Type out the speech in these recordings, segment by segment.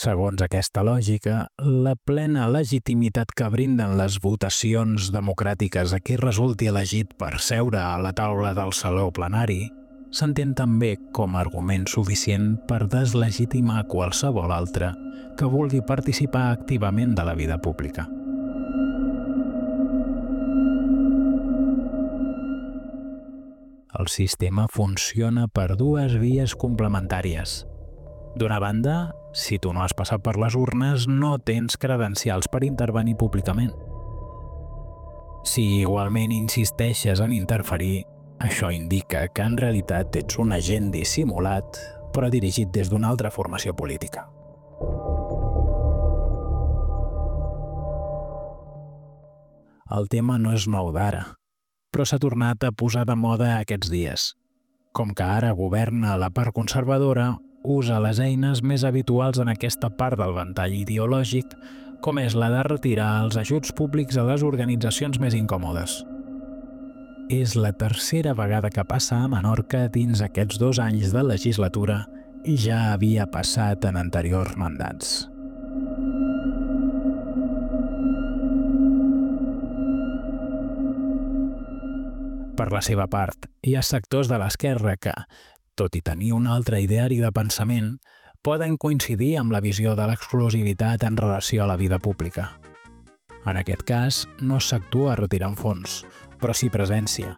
Segons aquesta lògica, la plena legitimitat que brinden les votacions democràtiques a qui resulti elegit per seure a la taula del saló plenari s'entén també com a argument suficient per deslegitimar qualsevol altre que vulgui participar activament de la vida pública. El sistema funciona per dues vies complementàries. D'una banda, si tu no has passat per les urnes, no tens credencials per intervenir públicament. Si igualment insisteixes en interferir, això indica que en realitat ets un agent dissimulat, però dirigit des d'una altra formació política. El tema no és nou d'ara, però s'ha tornat a posar de moda aquests dies. Com que ara governa la part conservadora, usa les eines més habituals en aquesta part del ventall ideològic, com és la de retirar els ajuts públics a les organitzacions més incòmodes. És la tercera vegada que passa a Menorca dins aquests 2 anys de legislatura i ja havia passat en anteriors mandats. Per la seva part, hi ha sectors de l'esquerra que, tot i tenir un altre ideari de pensament, poden coincidir amb la visió de l'exclusivitat en relació a la vida pública. En aquest cas, no s'actua retirant fons, però sí presència.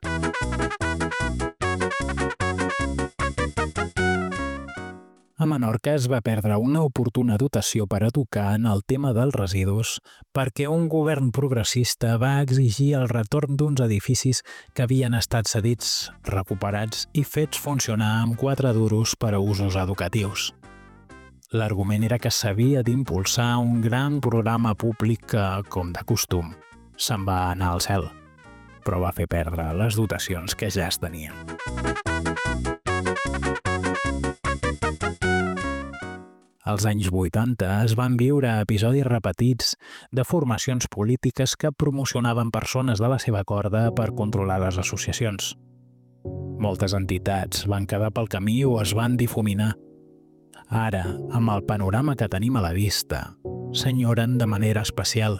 A Menorca es va perdre una oportuna dotació per a tocar en el tema dels residus perquè un govern progressista va exigir el retorn d'uns edificis que havien estat cedits, recuperats i fets funcionar amb 4 duros per a usos educatius. L'argument era que s'havia d'impulsar un gran programa públic que, com de costum, se'n va anar al cel, però va fer perdre les dotacions que ja es tenien. Als anys 80 es van viure episodis repetits de formacions polítiques que promocionaven persones de la seva corda per controlar les associacions. Moltes entitats van quedar pel camí o es van difuminar. Ara, amb el panorama que tenim a la vista, s'enyoren de manera especial.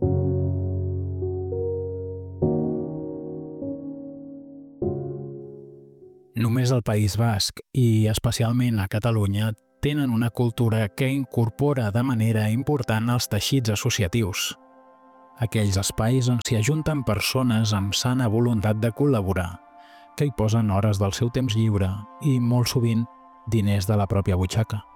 Només al País Basc, i especialment a Catalunya, tenen una cultura que incorpora de manera important els teixits associatius. Aquells espais on s'hi ajunten persones amb sana voluntat de col·laborar, que hi posen hores del seu temps lliure i, molt sovint, diners de la pròpia butxaca.